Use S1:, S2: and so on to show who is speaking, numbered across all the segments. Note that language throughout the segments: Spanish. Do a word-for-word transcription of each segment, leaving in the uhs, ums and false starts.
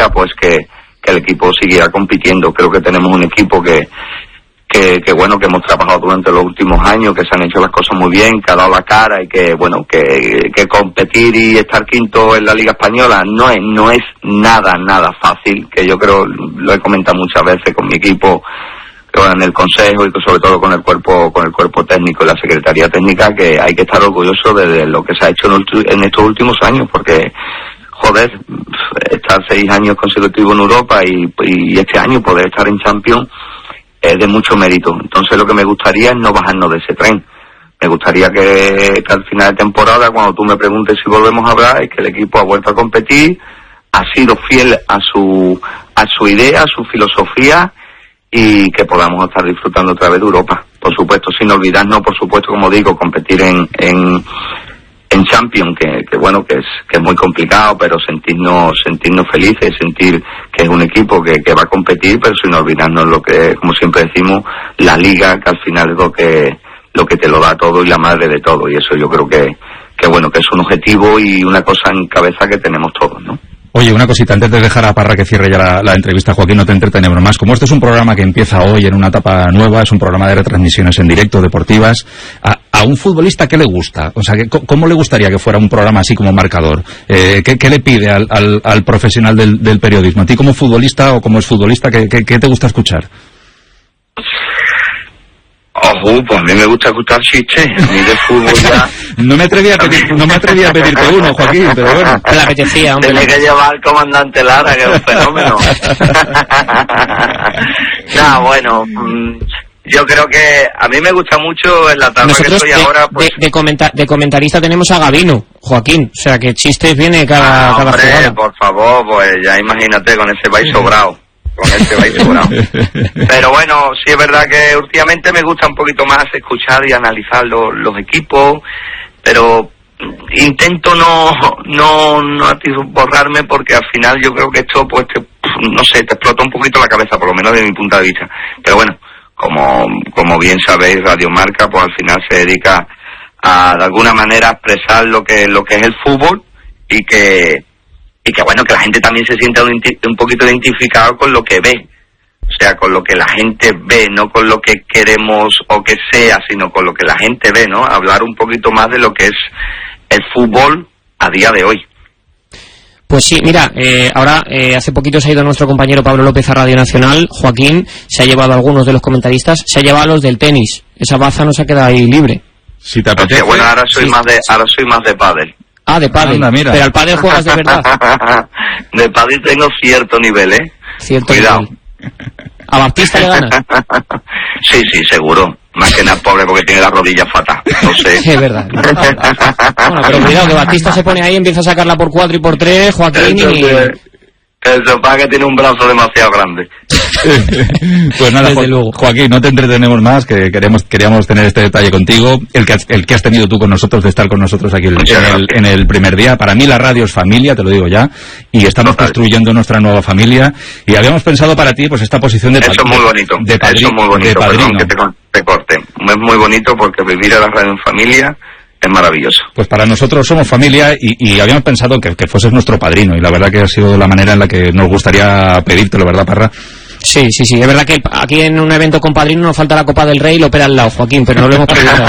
S1: era pues que, que el equipo siguiera compitiendo. Creo que tenemos un equipo que Que, que bueno, que hemos trabajado durante los últimos años, que se han hecho las cosas muy bien, que ha dado la cara y que bueno, que, que competir y estar quinto en la Liga Española no es, no es nada, nada fácil, que yo creo, lo he comentado muchas veces con mi equipo, en el consejo y sobre todo con el cuerpo, con el cuerpo técnico y la secretaría técnica, que hay que estar orgulloso de, de lo que se ha hecho en, en estos últimos años, porque joder, estar seis años consecutivos en Europa y, y este año poder estar en Champions es de mucho mérito. Entonces lo que me gustaría es no bajarnos de ese tren. Me gustaría que, que al final de temporada, cuando tú me preguntes si volvemos a hablar, es que el equipo ha vuelto a competir, ha sido fiel a su a su idea, a su filosofía, y que podamos estar disfrutando otra vez de Europa. Por supuesto, sin olvidarnos, por supuesto, como digo, competir en en, en Champions, que, que bueno, que es que es muy complicado, pero sentirnos sentirnos felices, sentir que es un equipo que, que va a competir, pero sin olvidarnos lo que, como siempre decimos, la Liga, que al final es lo que lo que te lo da todo y la madre de todo, y eso yo creo que que bueno, que es un objetivo y una cosa en cabeza que tenemos todos, ¿no?
S2: Oye, una cosita, antes de dejar a Parra que cierre ya la, la entrevista, Joaquín, no te entretenemos más. Como este es un programa que empieza hoy en una etapa nueva, es un programa de retransmisiones en directo, deportivas, a, a un futbolista, ¿qué le gusta? O sea, ¿cómo le gustaría que fuera un programa así como Marcador? Eh, ¿qué, ¿Qué le pide al, al, al profesional del, del periodismo? ¿A ti como futbolista o como exfutbolista, qué, qué, qué te gusta escuchar?
S1: Ojo, pues a mí me gusta escuchar chistes, a mí de fútbol ya...
S2: no me atreví a pedir, no me atreví a pedirte uno, Joaquín, pero bueno.
S3: Te la apetecía, hombre.
S1: Tiene que llevar al comandante Lara, que es un fenómeno. No, bueno, yo creo que a mí me gusta mucho en la etapa que estoy
S3: de,
S1: ahora... Pues...
S3: de, de, comenta, de comentarista tenemos a Gabino, Joaquín, o sea que chistes viene cada,
S1: ah,
S3: cada
S1: hombre,
S3: jugada.
S1: Por favor, pues ya imagínate, con ese país sobrado. Con este vais sobrado. Pero bueno, sí es verdad que últimamente me gusta un poquito más escuchar y analizar los, los equipos, pero intento no no no atiborrarme, porque al final yo creo que esto pues te, no sé, te explota un poquito la cabeza, por lo menos desde mi punto de vista. Pero bueno, como como bien sabéis, Radio Marca pues al final se dedica a de alguna manera a expresar lo que lo que es el fútbol, y que y que bueno, que la gente también se sienta un, un poquito identificado con lo que ve, o sea, con lo que la gente ve, no con lo que queremos o que sea, sino con lo que la gente ve, ¿no? Hablar un poquito más de lo que es el fútbol a día de hoy.
S3: Pues sí, mira, eh, ahora eh, hace poquito se ha ido nuestro compañero Pablo López a Radio Nacional. Joaquín se ha llevado a algunos de los comentaristas, se ha llevado a los del tenis. Esa baza no se ha quedado ahí libre.
S2: Si te apetece.
S1: O sea, bueno, ahora soy
S3: sí.
S1: más de ahora soy más de pádel.
S3: Ah, de pádel. Anda, mira. Pero al pádel juegas de verdad.
S1: De pádel tengo cierto nivel, ¿eh?
S3: Cierto
S1: Cuidado.
S3: Nivel. ¿A Baptista le ganas?
S1: Sí, sí, seguro. Más que nada pobre porque tiene las rodillas fatal. No sé.
S3: Es verdad. Bueno, pero cuidado, que Baptista se pone ahí, empieza a sacarla por cuatro y por tres, Joaquín, y...
S1: Eso para que tiene un brazo demasiado grande.
S2: Pues nada, jo Joaquín, no te entretenemos más, que queremos, queríamos tener este detalle contigo, el que, has, el que has tenido tú con nosotros, de estar con nosotros aquí el, en, el, en el primer día. Para mí la radio es familia, te lo digo ya, y estamos Total. construyendo nuestra nueva familia, y habíamos pensado para ti pues esta posición de
S1: padrino. Eso es muy bonito,
S2: de padri
S1: eso es muy bonito,
S2: de
S1: perdón que te, te corte. Es muy bonito porque vivir a la radio en familia es maravilloso.
S2: Pues para nosotros somos familia y, y habíamos pensado que, que fueses nuestro padrino, y la verdad que ha sido la manera en la que nos gustaría pedírtelo, ¿verdad, Parra?
S3: Sí, sí, sí, es verdad que aquí en un evento con padrino nos falta la Copa del Rey y lo opera al lado, Joaquín, pero no lo hemos pedido.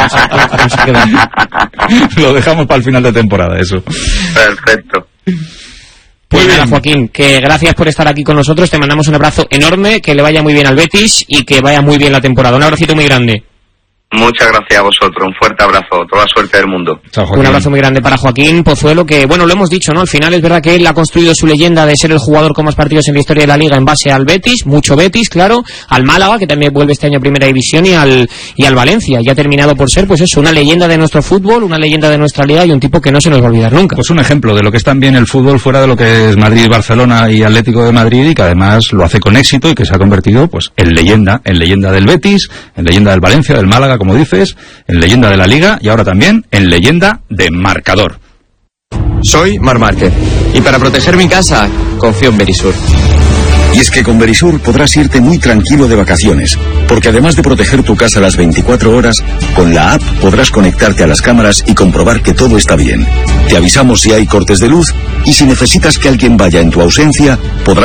S2: Lo dejamos para el final de temporada, eso.
S1: Perfecto.
S3: Pues nada, Joaquín, que gracias por estar aquí con nosotros, te mandamos un abrazo enorme, que le vaya muy bien al Betis y que vaya muy bien la temporada. Un abracito muy grande.
S1: Muchas gracias a vosotros, un fuerte abrazo, toda suerte del mundo.
S2: Chao,
S3: un abrazo muy grande para Joaquín Pozuelo, que bueno, lo hemos dicho, ¿no? Al final es verdad que él ha construido su leyenda de ser el jugador con más partidos en la historia de la Liga en base al Betis, mucho Betis, claro, al Málaga, que también vuelve este año a Primera División, y al y al Valencia, y ha terminado por ser, pues eso, una leyenda de nuestro fútbol, una leyenda de nuestra Liga, y un tipo que no se nos va a olvidar nunca.
S2: Pues un ejemplo de lo que es también el fútbol fuera de lo que es Madrid, Barcelona y Atlético de Madrid, y que además lo hace con éxito y que se ha convertido pues en leyenda, en leyenda del Betis, en leyenda del Valencia, del Málaga, como dices, en leyenda de la Liga y ahora también en leyenda de Marcador.
S4: Soy Mar Márquez y para proteger mi casa confío en Verisur.
S5: Y es que con Verisur podrás irte muy tranquilo de vacaciones, porque además de proteger tu casa las veinticuatro horas, con la app podrás conectarte a las cámaras y comprobar que todo está bien. Te avisamos si hay cortes de luz y si necesitas que alguien vaya en tu ausencia, podrás